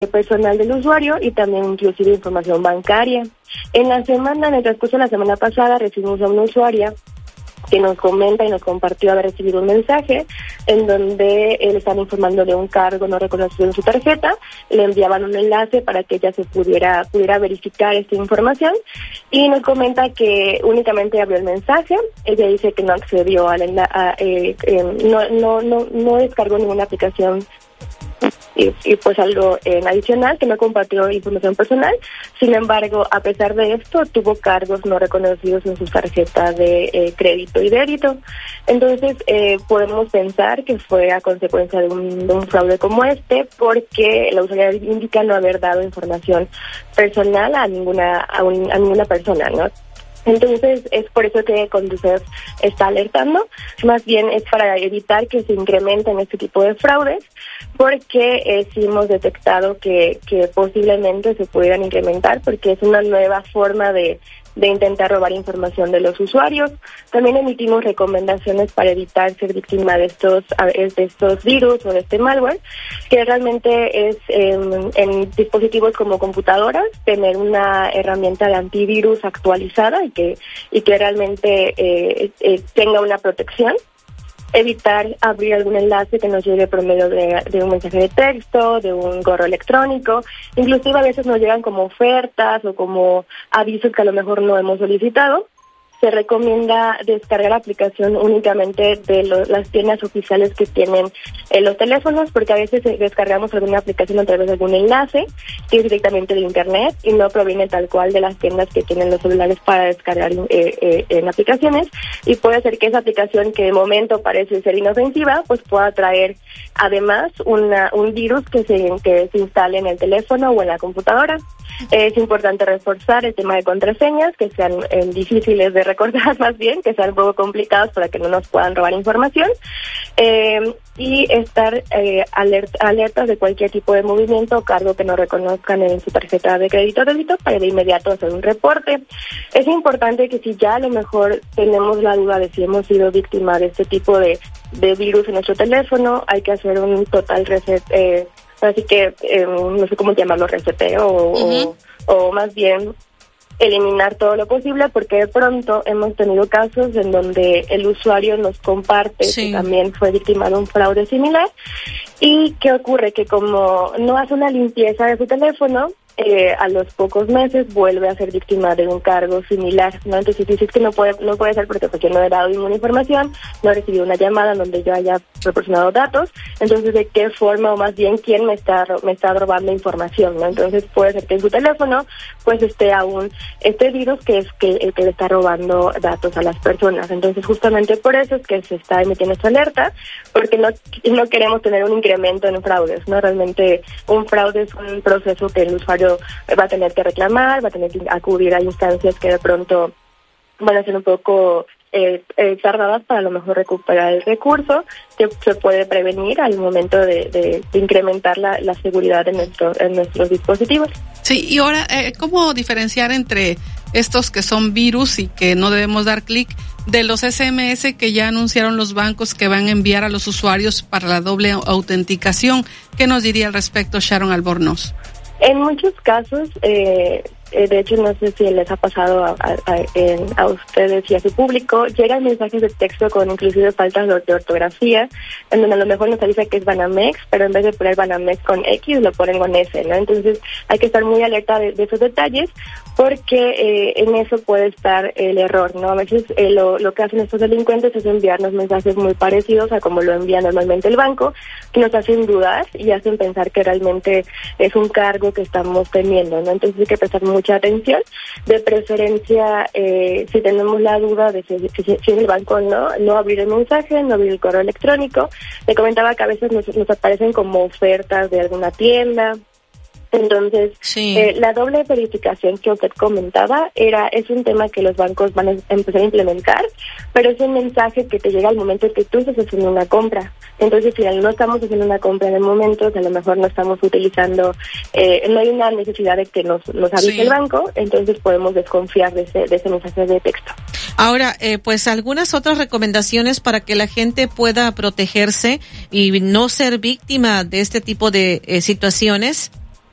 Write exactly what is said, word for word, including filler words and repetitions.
personal del usuario y también inclusive información bancaria. En la semana, en el transcurso de la semana pasada, recibimos a una usuaria que nos comenta y nos compartió haber recibido un mensaje en donde le están informando de un cargo no reconocido en su tarjeta. Le enviaban un enlace para que ella se pudiera pudiera verificar esta información y nos comenta que únicamente abrió el mensaje. Ella dice que no accedió a la enla- a, eh, eh, no, no, no, no descargó ninguna aplicación Y, y pues algo eh, adicional, que no compartió información personal. Sin embargo, a pesar de esto, tuvo cargos no reconocidos en sus tarjetas de eh, crédito y débito. Entonces, eh, podemos pensar que fue a consecuencia de un, de un fraude como este, porque la usuaria indica no haber dado información personal a ninguna a, un, a ninguna persona, ¿no? Entonces, es por eso que Conducef está alertando, más bien es para evitar que se incrementen este tipo de fraudes, porque eh, sí hemos detectado que, que posiblemente se pudieran incrementar, porque es una nueva forma de de intentar robar información de los usuarios. También emitimos recomendaciones para evitar ser víctima de estos de estos virus o de este malware, que realmente es en, en dispositivos como computadoras, tener una herramienta de antivirus actualizada y que y que realmente eh, eh, tenga una protección. Evitar abrir algún enlace que nos llegue por medio de, de un mensaje de texto, de un correo electrónico. Inclusive a veces nos llegan como ofertas o como avisos que a lo mejor no hemos solicitado. Se recomienda descargar la aplicación únicamente de lo, las tiendas oficiales que tienen eh, los teléfonos, porque a veces eh, descargamos alguna aplicación a través de algún enlace que es directamente de internet y no proviene tal cual de las tiendas que tienen los celulares para descargar eh, eh, en aplicaciones, y puede ser que esa aplicación, que de momento parece ser inofensiva, pues pueda traer además una, un virus que se, que se instale en el teléfono o en la computadora. Es importante reforzar el tema de contraseñas, que sean eh, difíciles de recordar, más bien, que sean un poco complicados para que no nos puedan robar información, eh, y estar eh, alert, alertas de cualquier tipo de movimiento o cargo que no reconozcan en su tarjeta de crédito o débito, para de inmediato hacer un reporte. Es importante que si ya a lo mejor tenemos la duda de si hemos sido víctima de este tipo de, de virus en nuestro teléfono, hay que hacer un total reset, eh, así que eh, no sé cómo llamarlo, reseteo o, uh-huh. o, o más bien eliminar todo lo posible, porque de pronto hemos tenido casos en donde el usuario nos comparte sí. que también fue víctima de un fraude similar. ¿Y qué ocurre? Que como no hace una limpieza de su teléfono, eh, a los pocos meses vuelve a ser víctima de un cargo similar, ¿no? Entonces dices que no puede no puede ser porque, porque no he dado ninguna información, no he recibido una llamada donde yo haya proporcionado datos. Entonces, ¿de qué forma, o más bien quién me está me está robando información, ¿no? Entonces puede ser que en su teléfono pues esté aún este virus, que es que el que le está robando datos a las personas. Entonces, justamente por eso es que se está emitiendo esta alerta, porque no no queremos tener un incremento en fraudes, ¿no? Realmente un fraude es un proceso que el usuario va a tener que reclamar, va a tener que acudir a instancias que de pronto van a ser un poco eh, eh, tardadas para a lo mejor recuperar el recurso, que se puede prevenir al momento de, de, de incrementar la, la seguridad en, nuestro, en nuestros dispositivos. Sí, y ahora, eh, ¿cómo diferenciar entre estos que son virus y que no debemos dar clic de los ese eme ese que ya anunciaron los bancos que van a enviar a los usuarios para la doble autenticación? ¿Qué nos diría al respecto Sharon Albornoz? En muchos casos, eh, eh, de hecho no sé si les ha pasado a, a, a, a ustedes y a su público, llegan mensajes de texto con inclusive faltas de, de ortografía, en donde a lo mejor nos dice que es Banamex, pero en vez de poner Banamex con X, lo ponen con S, ¿no? Entonces hay que estar muy alerta de, de esos detalles, porque eh, en eso puede estar el error, ¿no? A veces eh, lo, lo que hacen estos delincuentes es enviarnos mensajes muy parecidos a como lo envía normalmente el banco, que nos hacen dudar y hacen pensar que realmente es un cargo que estamos teniendo, ¿no? Entonces hay que prestar mucha atención, de preferencia, eh, si tenemos la duda de si, si, si es el banco o no, no abrir el mensaje, no abrir el correo electrónico. Le comentaba que a veces nos, nos aparecen como ofertas de alguna tienda. Entonces, sí. eh, la doble verificación que usted comentaba era es un tema que los bancos van a empezar a implementar, pero es un mensaje que te llega al momento que tú estás haciendo una compra. Entonces, si no estamos haciendo una compra en el momento, a lo mejor no estamos utilizando, eh, no hay una necesidad de que nos, nos avise sí. el banco, entonces podemos desconfiar de ese, de ese mensaje de texto. Ahora, eh, pues algunas otras recomendaciones para que la gente pueda protegerse y no ser víctima de este tipo de eh, situaciones.